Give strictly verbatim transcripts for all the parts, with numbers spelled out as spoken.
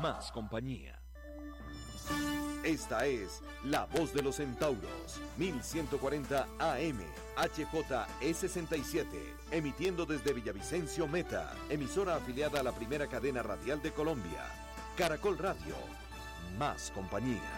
más compañía. Esta es La Voz de los Centauros, mil ciento cuarenta A M, H J E sesenta y siete, emitiendo desde Villavicencio Meta, emisora afiliada a la primera cadena radial de Colombia. Caracol Radio, más compañía.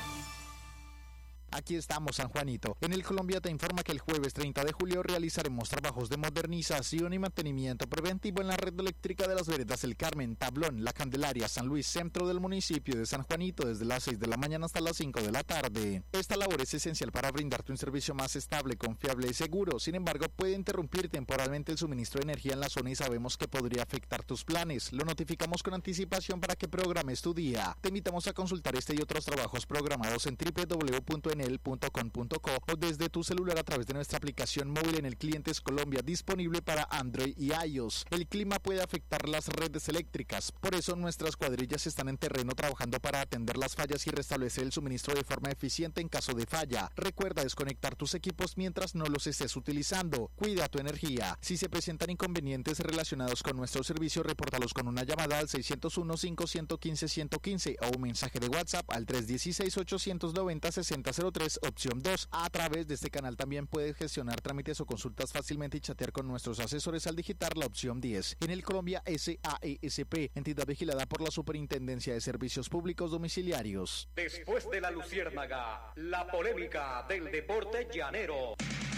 Aquí estamos, San Juanito. En el Colombia te informa que el jueves treinta de julio realizaremos trabajos de modernización y mantenimiento preventivo en la red eléctrica de las veredas El Carmen, Tablón, La Candelaria, San Luis, centro del municipio de San Juanito, desde las seis de la mañana hasta las cinco de la tarde. Esta labor es esencial para brindarte un servicio más estable, confiable y seguro. Sin embargo, puede interrumpir temporalmente el suministro de energía en la zona y sabemos que podría afectar tus planes. Lo notificamos con anticipación para que programes tu día. Te invitamos a consultar este y otros trabajos programados en doble u doble u doble u punto enel punto com punto co o desde tu celular a través de nuestra aplicación móvil en el Clientes Colombia, disponible para Android y iOS. El clima puede afectar las redes eléctricas, por eso nuestras cuadrillas están en terreno trabajando para atender las fallas y restablecer el suministro de forma eficiente en caso de falla. Recuerda desconectar tus equipos mientras no los estés utilizando. Cuida tu energía. Si se presentan inconvenientes relacionados con nuestro servicio, repórtalos con una llamada al seiscientos uno, cinco uno cinco, uno uno cinco o un mensaje de WhatsApp al tres uno seis, ocho nueve cero, seis cero cero tres, opción dos. A través de este canal también puedes gestionar trámites o consultas fácilmente y chatear con nuestros asesores al digitar la opción diez. En el Colombia S A E S P, entidad vigilada por la Superintendencia de Servicios Públicos Domiciliarios. Después de la luciérnaga, la polémica del deporte llanero.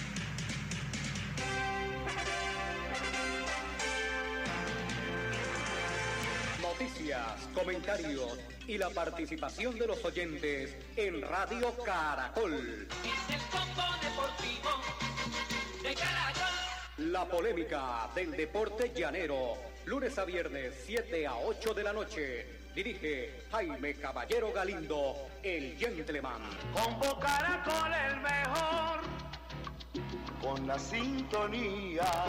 Noticias, comentarios y la participación de los oyentes en Radio Caracol. Es el combo deportivo de Caracol. La polémica del deporte llanero, lunes a viernes, siete a ocho de la noche. Dirige Jaime Caballero Galindo, el gentleman. Combo Caracol el mejor, con la sintonía.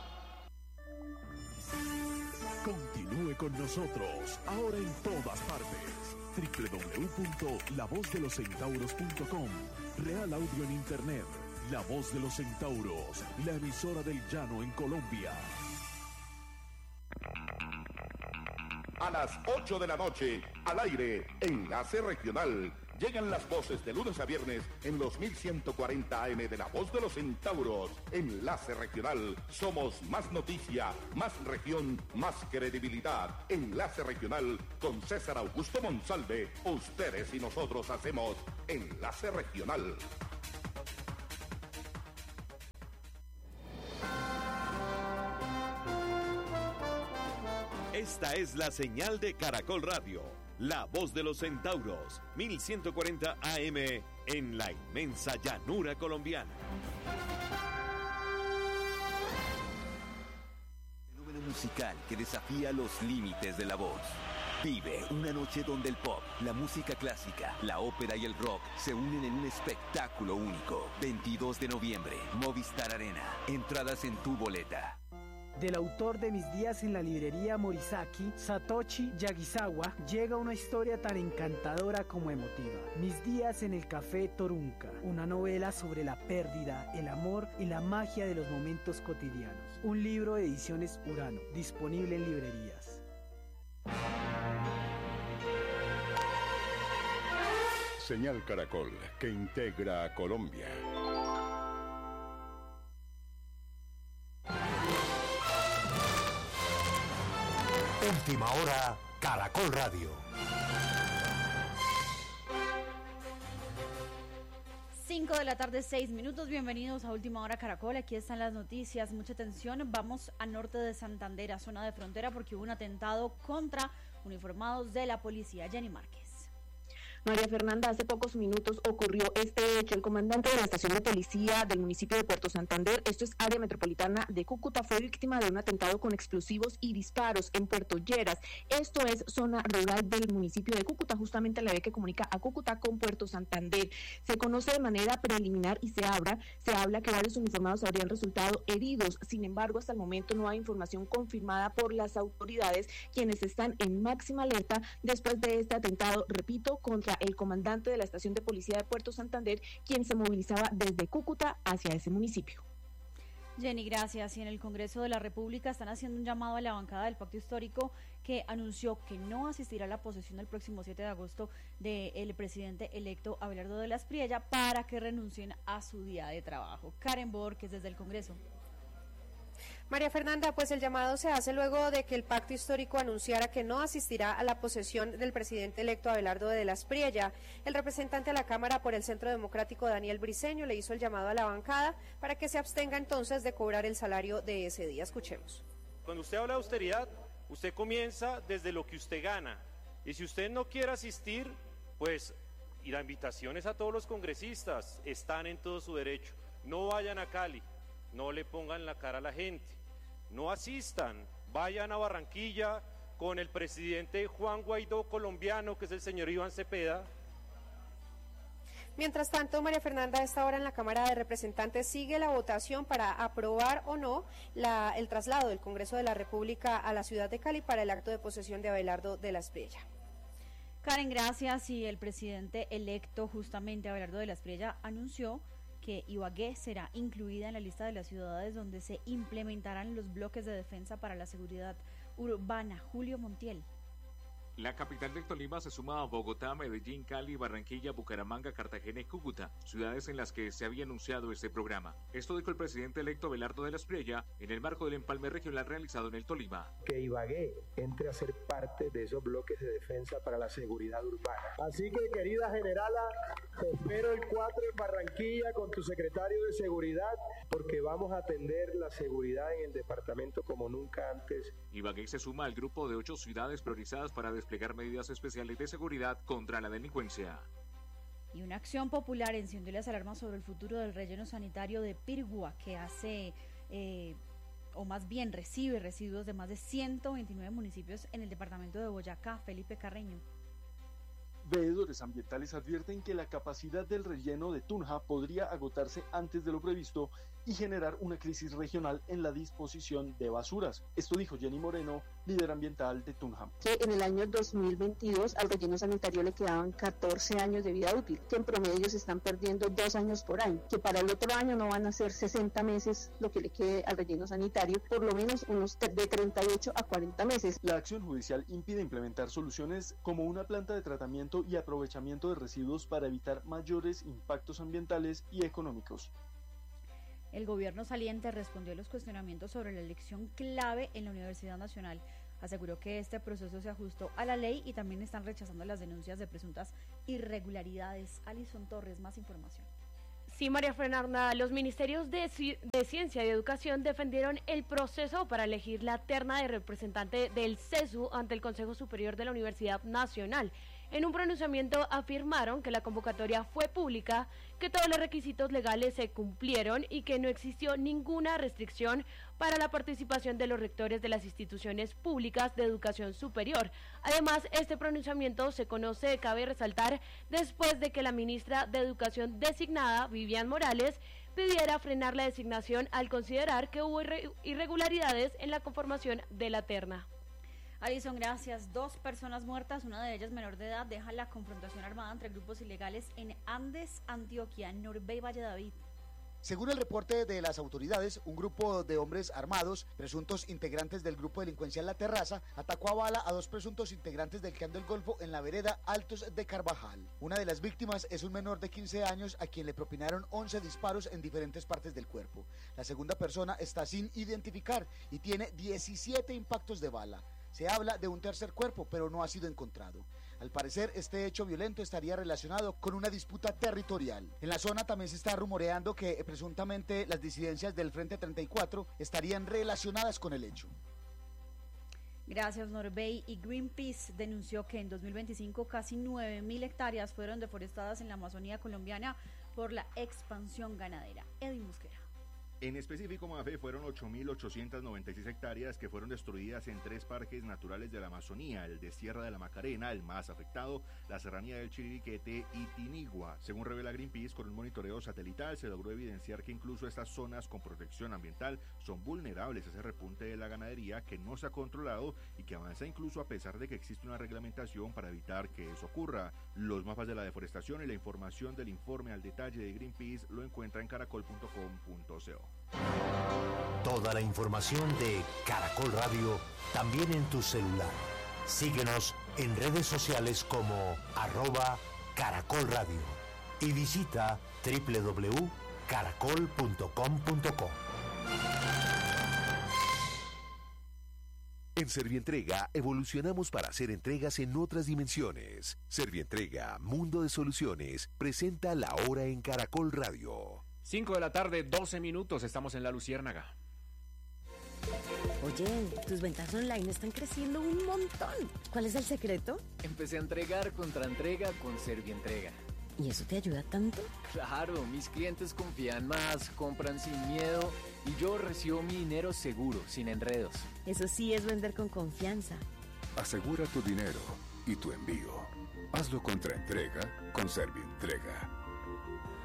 Continúe con nosotros, ahora en todas partes. doble u doble u doble u punto la voz de los centauros punto com. Real Audio en Internet. La Voz de los Centauros, la emisora del llano en Colombia. A las ocho de la noche, al aire, Enlace Regional. Llegan las voces de lunes a viernes en los mil ciento cuarenta A M de La Voz de los Centauros. Enlace Regional. Somos más noticia, más región, más credibilidad. Enlace Regional con César Augusto Monsalve. Ustedes y nosotros hacemos Enlace Regional. Esta es la señal de Caracol Radio, La Voz de los Centauros, mil ciento cuarenta A M en la inmensa llanura colombiana. Fenómeno musical que desafía los límites de la voz. Vive una noche donde el pop, la música clásica, la ópera y el rock se unen en un espectáculo único. veintidós de noviembre, Movistar Arena. Entradas en tu boleta. Del autor de Mis días en la librería Morisaki, Satoshi Yagisawa, llega una historia tan encantadora como emotiva. Mis días en el café Torunca, una novela sobre la pérdida, el amor y la magia de los momentos cotidianos. Un libro de ediciones Urano, disponible en librerías. Señal Caracol, que integra a Colombia. Última hora, Caracol Radio. cinco de la tarde, seis minutos. Bienvenidos a Última Hora Caracol. Aquí están las noticias. Mucha atención. Vamos a norte de Santander, a zona de frontera, porque hubo un atentado contra uniformados de la policía. Jenny Márquez. María Fernanda, hace pocos minutos ocurrió este hecho. El comandante de la estación de policía del municipio de Puerto Santander, esto es área metropolitana de Cúcuta, fue víctima de un atentado con explosivos y disparos en Puerto Lleras. Esto es zona rural del municipio de Cúcuta, justamente la vía que comunica a Cúcuta con Puerto Santander. Se conoce de manera preliminar y se habla, se habla que varios uniformados habrían resultado heridos. Sin embargo, hasta el momento no hay información confirmada por las autoridades, quienes están en máxima alerta después de este atentado, repito, contra el comandante de la estación de policía de Puerto Santander, quien se movilizaba desde Cúcuta hacia ese municipio. Jenny, gracias. Y en el Congreso de la República están haciendo un llamado a la bancada del Pacto Histórico que anunció que no asistirá a la posesión el próximo siete de agosto del presidente electo Abelardo de la Espriella para que renuncien a su día de trabajo. Karen Borges desde el Congreso. María Fernanda, pues el llamado se hace luego de que el Pacto Histórico anunciara que no asistirá a la posesión del presidente electo Abelardo de la Espriella. El representante a la Cámara por el Centro Democrático, Daniel Briceño, le hizo el llamado a la bancada para que se abstenga entonces de cobrar el salario de ese día. Escuchemos. Cuando usted habla de austeridad, usted comienza desde lo que usted gana. Y si usted no quiere asistir, pues, y la invitación es a todos los congresistas, están en todo su derecho. No vayan a Cali, no le pongan la cara a la gente. No asistan, vayan a Barranquilla con el presidente Juan Guaidó colombiano, que es el señor Iván Cepeda. Mientras tanto, María Fernanda, a esta hora en la Cámara de Representantes sigue la votación para aprobar o no la, el traslado del Congreso de la República a la ciudad de Cali para el acto de posesión de Abelardo de la Espriella. Karen, gracias. Y el presidente electo, justamente Abelardo de la Espriella, anunció que Ibagué será incluida en la lista de las ciudades donde se implementarán los bloques de defensa para la seguridad urbana. Julio Montiel. La capital del Tolima se suma a Bogotá, Medellín, Cali, Barranquilla, Bucaramanga, Cartagena y Cúcuta, ciudades en las que se había anunciado este programa. Esto dijo el presidente electo Abelardo de la Espriella en el marco del empalme regional realizado en el Tolima. Que Ibagué entre a ser parte de esos bloques de defensa para la seguridad urbana. Así que, querida generala, te espero el cuatro en Barranquilla con tu secretario de seguridad, porque vamos a atender la seguridad en el departamento como nunca antes. Ibagué se suma al grupo de ocho ciudades priorizadas para desplegar medidas especiales de seguridad contra la delincuencia. Y una acción popular encendió las alarmas sobre el futuro del relleno sanitario de Pirgua, que hace, eh, o más bien recibe residuos de más de ciento veintinueve municipios en el departamento de Boyacá. Felipe Carreño. Veedores ambientales advierten que la capacidad del relleno de Tunja podría agotarse antes de lo previsto y generar una crisis regional en la disposición de basuras. Esto dijo Jenny Moreno, líder ambiental de Tunja. Que en el año dos mil veintidós al relleno sanitario le quedaban catorce años de vida útil, que en promedio se están perdiendo dos años por año, que para el otro año no van a ser sesenta meses lo que le quede al relleno sanitario, por lo menos unos de treinta y ocho a cuarenta meses. La acción judicial impide implementar soluciones como una planta de tratamiento y aprovechamiento de residuos para evitar mayores impactos ambientales y económicos. El gobierno saliente respondió a los cuestionamientos sobre la elección clave en la Universidad Nacional. Aseguró que este proceso se ajustó a la ley y también están rechazando las denuncias de presuntas irregularidades. Alison Torres, más información. Sí, María Fernanda, los ministerios de, de Ciencia y Educación defendieron el proceso para elegir la terna de representante del CESU ante el Consejo Superior de la Universidad Nacional. En un pronunciamiento afirmaron que la convocatoria fue pública, que todos los requisitos legales se cumplieron y que no existió ninguna restricción para la participación de los rectores de las instituciones públicas de educación superior. Además, este pronunciamiento se conoce, cabe resaltar, después de que la ministra de Educación designada, Vivian Morales, pidiera frenar la designación al considerar que hubo irregularidades en la conformación de la terna. Alison, gracias. Dos personas muertas, una de ellas menor de edad, deja la confrontación armada entre grupos ilegales en Andes, Antioquia. Norbey Valledavid. Según el reporte de las autoridades, un grupo de hombres armados, presuntos integrantes del grupo delincuencial La Terraza, atacó a bala a dos presuntos integrantes del Clan del Golfo en la vereda Altos de Carvajal. Una de las víctimas es un menor de quince años a quien le propinaron once disparos en diferentes partes del cuerpo. La segunda persona está sin identificar y tiene diecisiete impactos de bala. Se habla de un tercer cuerpo, pero no ha sido encontrado. Al parecer, este hecho violento estaría relacionado con una disputa territorial. En la zona también se está rumoreando que eh, presuntamente las disidencias del Frente treinta y cuatro estarían relacionadas con el hecho. Gracias, Norbey. Y Greenpeace denunció que en dos mil veinticinco casi nueve mil hectáreas fueron deforestadas en la Amazonía colombiana por la expansión ganadera. Edwin Mosquera. En específico, Mafe, fueron ocho mil ochocientas noventa y seis hectáreas que fueron destruidas en tres parques naturales de la Amazonía, el de Sierra de la Macarena, el más afectado, la Serranía del Chiribiquete y Tinigua. Según revela Greenpeace, con un monitoreo satelital se logró evidenciar que incluso estas zonas con protección ambiental son vulnerables a ese repunte de la ganadería que no se ha controlado y que avanza incluso a pesar de que existe una reglamentación para evitar que eso ocurra. Los mapas de la deforestación y la información del informe al detalle de Greenpeace lo encuentra en caracol punto com punto co. Toda la información de Caracol Radio también en tu celular. Síguenos en redes sociales como arroba Caracol Radio y visita doble u doble u doble u punto caracol punto com punto co. En Servientrega evolucionamos para hacer entregas en otras dimensiones. Servientrega, Mundo de Soluciones, presenta La Hora en Caracol Radio. cinco de la tarde, doce minutos, estamos en La Luciérnaga. Oye, tus ventas online están creciendo un montón. ¿Cuál es el secreto? Empecé a entregar contra entrega con Servientrega. ¿Y eso te ayuda tanto? Claro, mis clientes confían más, compran sin miedo y yo recibo mi dinero seguro, sin enredos. Eso sí es vender con confianza. Asegura tu dinero y tu envío. Hazlo contra entrega con Servientrega.